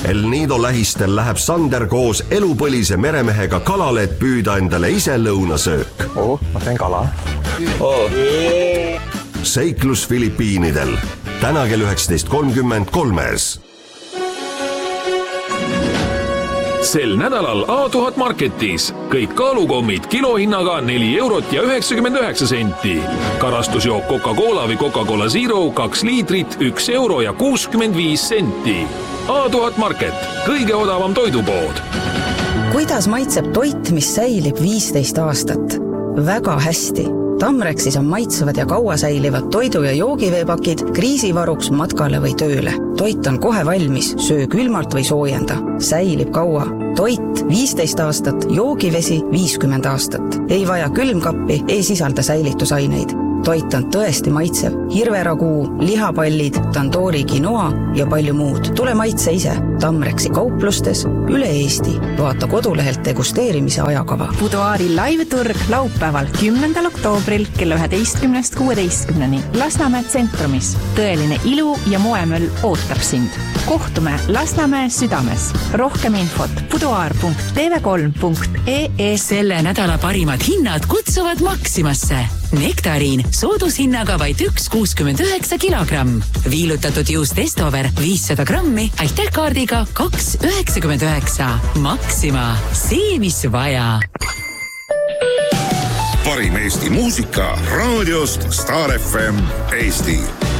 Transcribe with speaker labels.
Speaker 1: El Nido lähistel läheb Sander koos elupõlise meremehega kalale, et püüda endale ise lõunasöök.
Speaker 2: Ma teen kala.
Speaker 1: Seiklus Filipiinidel. Täna kell 19.33.
Speaker 3: Sel nädalal A1000 Marketis kõik kaalukommid kilohinnaga 4,99 €. Karastusjook Coca-Cola või Coca-Cola Zero 2 liitrit 1,65 €. A1000 Market, kõige odavam toidupood.
Speaker 4: Kuidas maitseb toit, mis säilib 15 aastat? Väga hästi. Tamrexis on maitsevad ja kaua säilivad toidu- ja joogiveepakid kriisivaruks matkale või tööle. Toit on kohe valmis, söö külmalt või soojenda. Säilib kaua. Toit 15 aastat, joogivesi 50 aastat. Ei vaja külmkappi, ei sisalda säilitusaineid. Toit on tõesti maitsev. Hirveraguu, lihapallid, tandoori quinoa ja palju muud. Tule maitse ise. Tamrexi kauplustes üle Eesti. Vaata kodulehelt degusteerimise ajakava.
Speaker 5: Boudoiri live-turg laupäeval 10. oktoobril kella 11.16 Lasnamäe tsentrumis. Tõeline ilu ja moemöll ootab sind. Kohtume Lasnamäe südames. Rohkem infot boudoir.tv3.ee.
Speaker 6: Selle nädala parimad hinnad kutsuvad Maximasse. Nektariin soodushinnaga vaid 1,69 kilogramm. Viilutatud juust Estover 500 grammi aitähkaardiga 2,99. Maxima, see mis vaja.
Speaker 7: Parim Eesti muusika raadiost Star FM Eesti.